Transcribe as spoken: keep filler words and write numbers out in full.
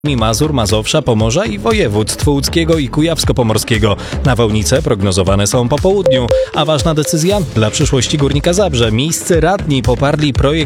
Mazur, Mazowsza, Pomorza i województw łódzkiego i kujawsko-pomorskiego. Nawałnice prognozowane są po południu, a ważna decyzja dla przyszłości Górnika Zabrze. Miejscy radni poparli projekt